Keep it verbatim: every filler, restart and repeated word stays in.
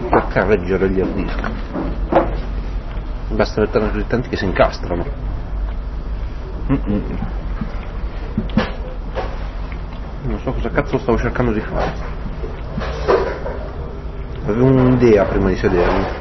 per carreggere gli hard disk. Basta metterne così tanti che si incastrano. Mm-mm. Non so cosa cazzo stavo cercando di fare. Avevo un'idea prima di sedermi.